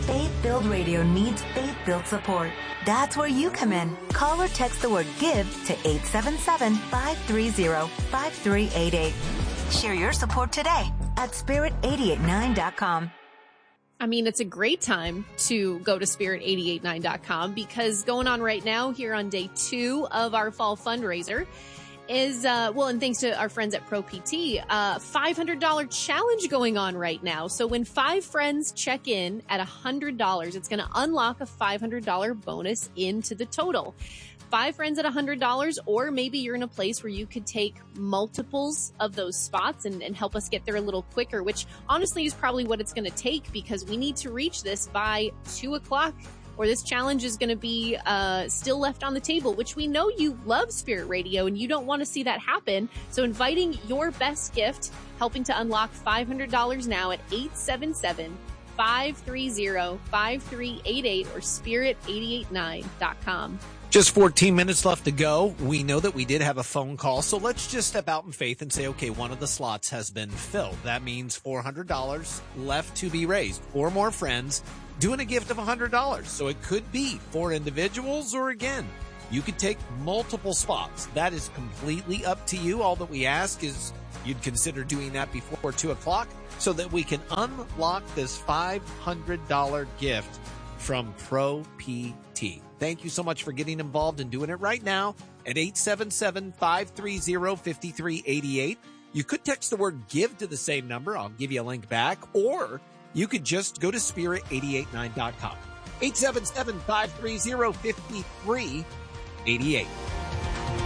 Faith-filled radio needs faith-filled support. That's where you come in. Call or text the word GIVE to 877-530-5388. Share your support today at spirit889.com. I mean, it's a great time to go to spirit889.com because going on right now here on day 2 of our fall fundraiser is, and thanks to our friends at Pro PT, $500 challenge going on right now. So when 5 friends check in at $100, it's going to unlock a $500 bonus into the total. 5 friends at $100, or maybe you're in a place where you could take multiples of those spots and help us get there a little quicker, which honestly is probably what it's going to take because we need to reach this by 2 o'clock or this challenge is going to be still left on the table, which we know you love Spirit Radio and you don't want to see that happen. So inviting your best gift, helping to unlock $500 now at 877-530-5388 or spirit889.com. Just 14 minutes left to go. We know that we did have a phone call, so let's just step out in faith and say, okay, one of the slots has been filled. That means $400 left to be raised. 4 more friends doing a gift of $100. So it could be 4 individuals, or again, you could take multiple spots. That is completely up to you. All that we ask is you'd consider doing that before 2 o'clock so that we can unlock this $500 gift from Pro PT. Thank you so much for getting involved and doing it right now at 877-530-5388. You could text the word GIVE to the same number. I'll give you a link back. Or you could just go to spirit889.com. 877-530-5388.